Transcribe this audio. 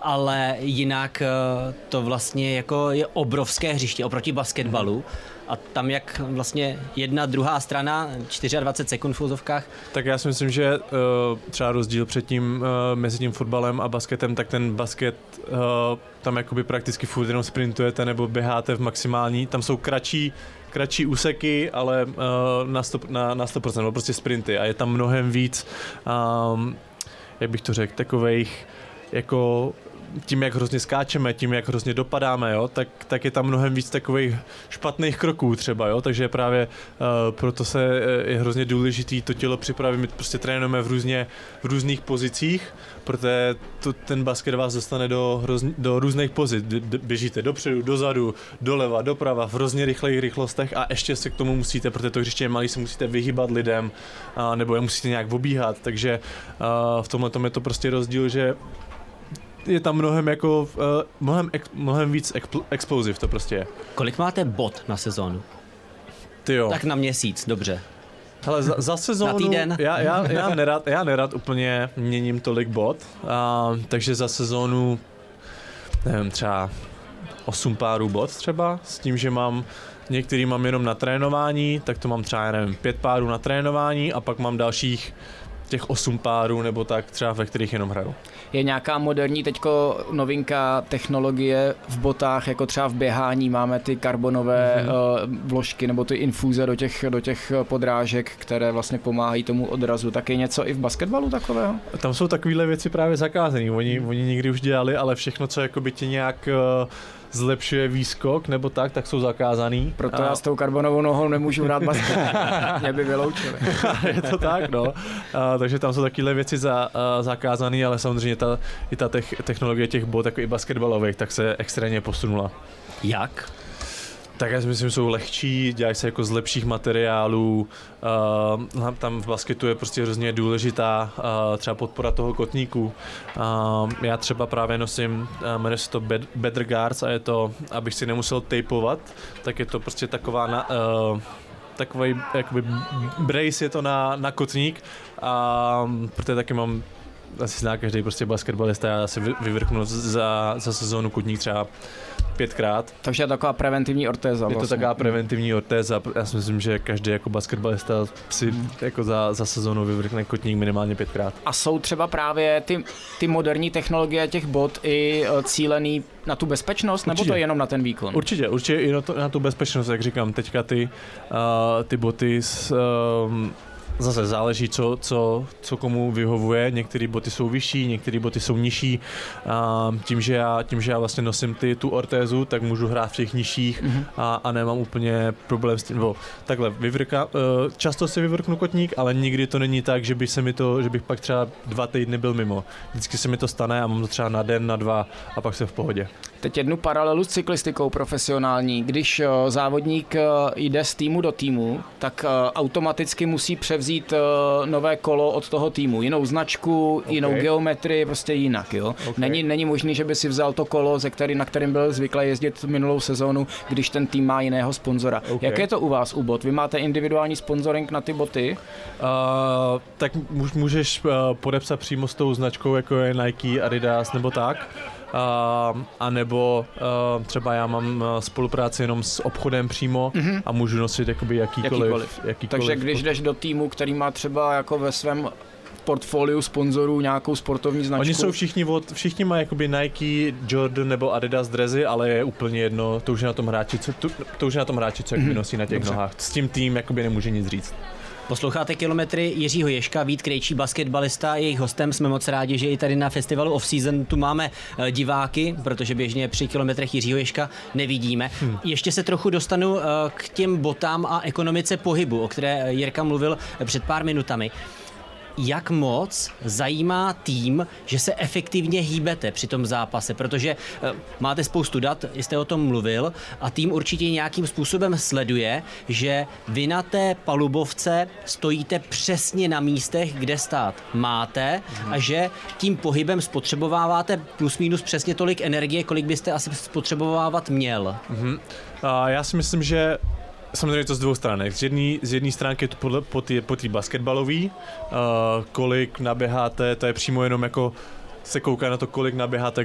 ale jinak to vlastně jako je obrovské hřiště oproti basketbalu. A tam jak vlastně jedna, druhá strana, 24 sekund v úzovkách. Tak já si myslím, že třeba rozdíl mezi tím fotbalem a basketem, tak ten basket tam jakoby prakticky furt jenom sprintujete nebo běháte v maximální, tam jsou kratší úseky, ale na 100%, no prostě sprinty a je tam mnohem víc, jak bych to řekl, takovejch jako tím, jak hrozně skáčeme, tím, jak hrozně dopadáme, jo, tak je tam mnohem víc takových špatných kroků třeba, jo, takže právě proto je hrozně důležitý to tělo připravit, my prostě trénujeme v různých pozicích, protože ten basket vás dostane do různých pozic, běžíte dopředu, dozadu, doleva, doprava, v hrozně rychlých rychlostech a ještě se k tomu musíte, protože to hřiště je malý, se musíte vyhýbat lidem, nebo je musíte nějak obíhat, takže v tomhle tom je to prostě rozdíl, že je tam mnohem víc explosive to prostě je. Kolik máte bod na sezónu? Tyjo. Tak na měsíc, dobře. Hele, za sezónu, na týden. Já nerad úplně měním tolik bod, takže za sezónu, nevím, třeba 8 párů bod třeba, s tím, že některý mám jenom na trénování, tak to mám třeba, nevím, 5 párů na trénování a pak mám dalších těch 8 párů nebo tak třeba, ve kterých jenom hraju. Je nějaká moderní teďko novinka technologie v botách, jako třeba v běhání máme ty karbonové vložky nebo ty infuze do těch podrážek, které vlastně pomáhají tomu odrazu. Tak je něco i v basketbalu takového? Tam jsou takovéhle věci právě zakázané. Oni někdy už dělali, ale všechno, co jakoby tě nějak zlepšuje výskok nebo tak jsou zakázaný. Proto já s tou karbonovou nohou nemůžu hrát basket. Mě by vyloučili. Je to tak, no. Takže tam jsou takovéhle věci zakázané, ale samozřejmě i ta technologie těch bot, jako i basketbalových, tak se extrémně posunula. Jak? Tak já si myslím, že jsou lehčí, dělají se jako z lepších materiálů, tam v basketu je prostě hrozně důležitá třeba podpora toho kotníku. Já třeba právě nosím, jmenuje se to Better Guards a je to, abych si nemusel tejpovat, tak je to prostě takový jakoby brace je to na kotník, protože taky mám, asi zná každý prostě basketbalista, já si vyvrknu za sezónu kotník třeba 5krát. Takže je to taková preventivní ortéza vlastně. Je to taková preventivní ortéza. Já si myslím, že každý jako basketbalista si jako za sezónu vyvrkne kotník minimálně 5krát. A jsou třeba právě ty moderní technologie těch bot i cílený na tu bezpečnost, nebo to je jenom na ten výkon? Určitě i na tu bezpečnost, jak říkám, teďka ty boty zase záleží, co komu vyhovuje. Některé boty jsou vyšší, některé boty jsou nižší. Tím, že já vlastně nosím tu ortézu, tak můžu hrát v těch nižších a nemám úplně problém s tím. Takhle, často si vyvrknu kotník, ale nikdy to není tak, že bych pak třeba 2 týdny byl mimo. Vždycky se mi to stane a mám to třeba na den, na 2 a pak jsem v pohodě. Teď jednu paralelu s cyklistikou profesionální. Když závodník jde z týmu do týmu, tak automaticky musí převzít nové kolo od toho týmu. Jinou značku, jinou geometrii, prostě jinak. Jo? Není možný, že by si vzal to kolo, na kterým byl zvyklý jezdit minulou sezónu, když ten tým má jiného sponzora. Jak je to u vás u bot? Vy máte individuální sponsoring na ty boty? Tak můžeš podepsat přímo s tou značkou, jako je Nike, Adidas nebo tak. A nebo třeba já mám spolupráci jenom s obchodem přímo a můžu nosit jakoby jakýkoliv. Takže když jdeš do týmu, který má třeba jako ve svém portfoliu sponzorů nějakou sportovní značku. Oni jsou všichni mají jakoby Nike, Jordan nebo Adidas dresy, ale je úplně jedno, to už je na tom hráči, co jakoby nosí na těch nohách. S tím tým jakoby nemůže nic říct. Posloucháte Kilometry Jiřího Ježka, Vít Krejčí, basketbalista, jejich hostem. Jsme moc rádi, že i tady na festivalu Off Season tu máme diváky, protože běžně při kilometrech Jiřího Ježka nevidíme. Ještě se trochu dostanu k těm botám a ekonomice pohybu, o které Jirka mluvil před pár minutami. Jak moc zajímá tým, že se efektivně hýbete při tom zápase, protože máte spoustu dat, jste o tom mluvil, a tým určitě nějakým způsobem sleduje, že vy na té palubovce stojíte přesně na místech, kde stát máte a že tím pohybem spotřebováváte plus minus přesně tolik energie, kolik byste asi spotřebovávat měl. Já si myslím, že samozřejmě to z dvou stran. Z jedné stránky je to po té basketbalový, kolik naběháte, to je přímo jenom jako se kouká na to, kolik naběháte,